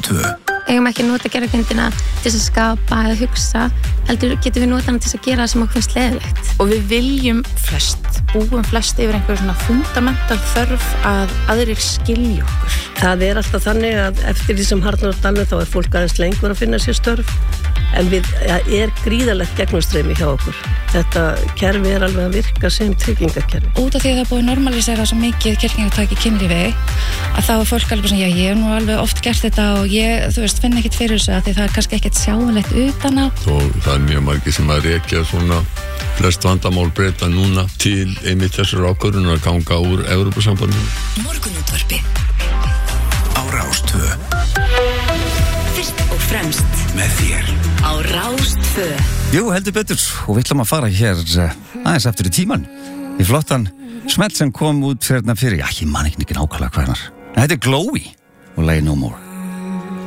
Eigum ekki að nota gervigreindina til að skapa eða hugsa, heldur getum við nota hana til að gera það sem okkur finnst leiðilegt. Og við viljum búum flest yfir einhver svona fundamental þörf að aðrir skilji okkur. Það alltaf þannig að eftir því sem harðnar á dalnum þá fólk aðeins lengur að finna sér störf, en það gríðarlegt gegnumstreymi hjá okkur. Þetta kerfi alveg að virka sem tryggingakerfi. Út af því að það búið normalisera svo mikið kirkningatak í kynlífi að þá fólk alveg svona, ég hef nú alveg oft gert þetta og ég, finn ekkert fyrir þessu að því það kannski ekkert sjáanlegt utan á. Og það mjög margir sem að rekja svona flest vandamál breyta núna til einmitt þessar ákvörðunar að ganga úr Evrópusambandinu. Morgunútvarpi á Rás 2. Fyrst og fremst með þér á Rás 2. Jú, heldur betur, og við ætlum að fara hér aðeins eftir í tíman í flottan smell sem kom út fyrir, ég man ekki nákvæmlega hvernar. Þetta Glói og lagi No More.